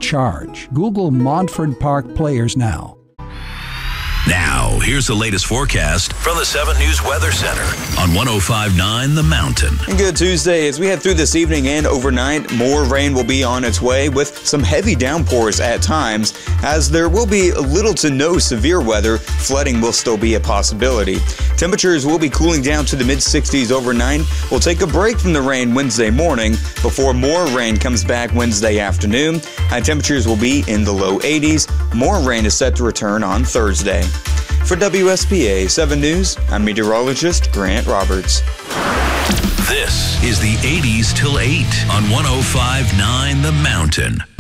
charge. Google Montford Park Players now. Now, here's the latest forecast from the 7 News Weather Center on 105.9 The Mountain. And good Tuesday. As we head through this evening and overnight, more rain will be on its way with some heavy downpours at times. As there will be little to no severe weather, flooding will still be a possibility. Temperatures will be cooling down to the mid-60s overnight. We'll take a break from the rain Wednesday morning before more rain comes back Wednesday afternoon. High temperatures will be in the low 80s. More rain is set to return on Thursday. For WSPA 7 News, I'm meteorologist Grant Roberts. This is the 80s till 8 on 105.9 The Mountain.